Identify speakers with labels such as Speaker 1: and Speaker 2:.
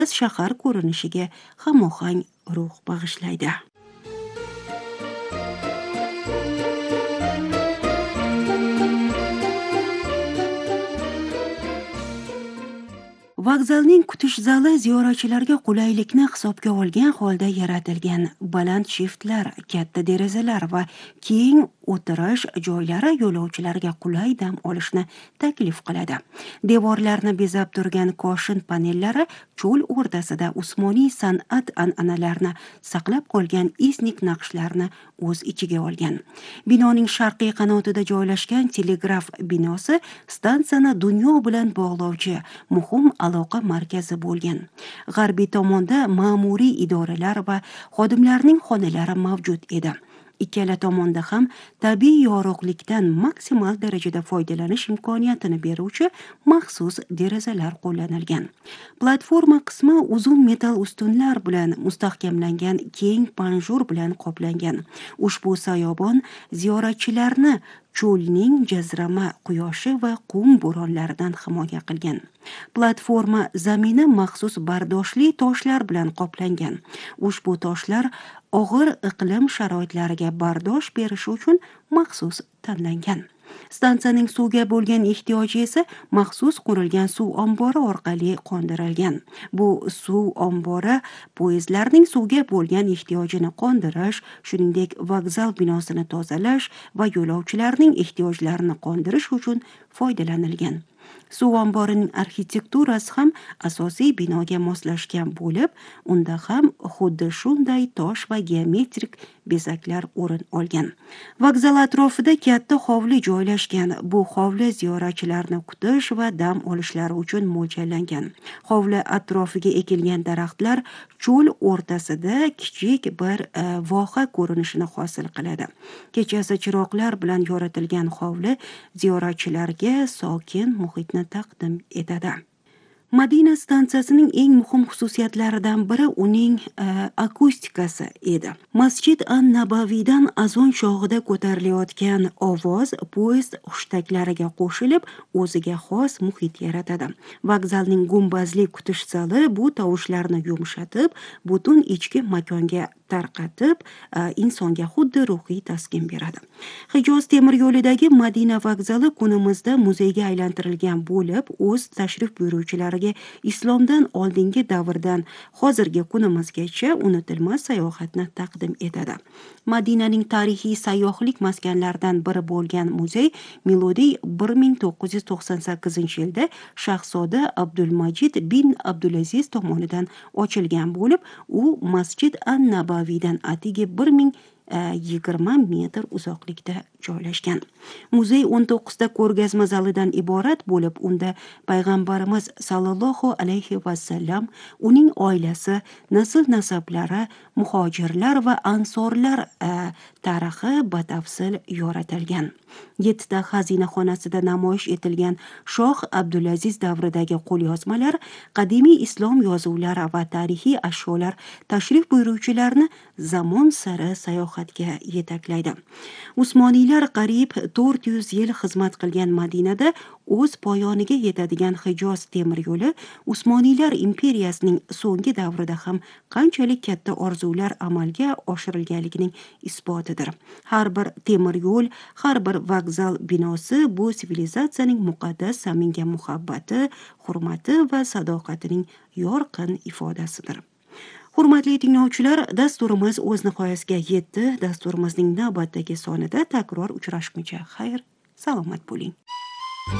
Speaker 1: shahar ko'rinishiga hamohang ruh bag'ishlaydi. Vokzalning kutish zali ziyoratchilarga qulaylikni hisobga olgan holda yaratilgan. Baland shiftlar, katta derazalar va keng o'tirish joylari yo'lovchilarga qulay dam olishni taklif qiladi. Devorlarni bezab turgan koshin panellari cho'l o'rtasida Usmoniy san'at an'analarini saqlab qolgan esnik naqshlarni o'z ichiga olgan. Binoning sharqiy qanotida joylashgan telegraf binosi stansiyani dunyo bilan bog'lovchi muhim aloqa markazi bo'lgan. G'arbiy tomonda ma'muriy idoralar va xodimlarning xonalari mavjud edi. Ikkala tomonda ham tabiiy yorug'likdan maksimal darajada foydalanish imkoniyatini beruvchi maxsus derazalar qo'llanilgan. Platforma qismi uzun metal ustunlar bilan mustahkamlangan keng panjur bilan qoplangan. Ushbu soyobon ziyoratchilarni cho'lning jazirama quyoshi va qum bo'ronlaridan himoya qilgan. Platforma zamini maxsus bardoshli toshlar bilan qoplangan. Ushbu toshlar og'ir iqlim sharoitlariga bardosh berishi uchun maxsus tanlangan. Stansiyaning suvga bo'lgan ehtiyoji esa maxsus qurilgan suv ombori orqali qondirilgan. Bu suv ombori poyezdlarning suvga bo'lgan ehtiyojini qondirish, shuningdek vokzal binosini tozalash va yo'lovchilarning ehtiyojlarini qondirish uchun foydalanilgan. Suv omborining arxitekturasi ham asosiy binoga moslashgan bo'lib, unda ham xuddi shunday tosh va geometrik bezaklar o'rin olgan. Vokzal atrofida katta hovli joylashgan. Bu hovli ziyoratchilarni kutish va dam olishlari uchun mo'ljallangan. Hovli atrofiga ekilgan daraxtlar cho'l o'rtasida kichik bir voha ko'rinishini hosil qiladi. Kechasi chiroqlar bilan yoritilgan hovli ziyoratchilarga sokin muhitni taqdim etadi. Madina stansiyasining eng muhim xususiyatlaridan biri uning akustikasi edi. Masjid an-Nabaviydan azon chog'ida ko'tarilayotgan ovoz poyezd hushtaklariga qo'shilib, o'ziga xos muhit yaratadi. Vokzalning gumbazli kutish zali bu tovushlarni yumshatib, butun ichki makonga tarqatib, insonga xuddi ruhiy taskin beradi. Hijoz temir yo'lidagi Madina vokzali kunimizda muzeyga aylantirilgan bo'lib, o'z tashrif buyuruvchilariga islomdan oldingi davrdan hozirgi kunimizgacha unutilmas sayohatni taqdim etadi. Madinaning tarixiy sayyohlik maskanlaridan biri bo'lgan muzey milodiy 1998-yilda Shahzoda Abdulmajid bin Abdulaziz tomonidan ochilgan bo'lib, u Masjid an-Nabaviydan atigi 1020 metr uzoqlikda joylashgan. Muzey 19 ta ko'rgazma zalidan iborat bo'lib, unda payg'ambarimiz sallallohu alayhi va sallam, uning oilasi, nasl-nasablari, muhojirlar va ansorlar tarixi batafsil yoritilgan. 7 ta xazina xonasida namoyish etilgan Shoh Abdulaziz davridagi qo'lyozmalar, qadimiy islom yozuvlari va tarixiy ashyolar tashrif buyuruvchilarni zamon sari sayohatga yetaklaydi. Usmoniylar qariyb 400 yil xizmat qilgan Madinada o'z poyoniga yetadigan Hijoz temir yo'li Usmoniylar imperiyasining so'nggi davrida ham qanchalik katta orzular amalga oshirilganligining isbotidir. Har bir temir yo'l, har bir vokzal binosi bu sivilizatsiyaning muqaddas zaminga muhabbati, hurmati va sadoqatining yorqin ifodasidir. Hurmatli tinglovchilar, dasturimiz o'z nihoyasiga yetdi. Dasturimizning navbatdagi sonida takror uchrashguncha xayr, salomat bo'ling.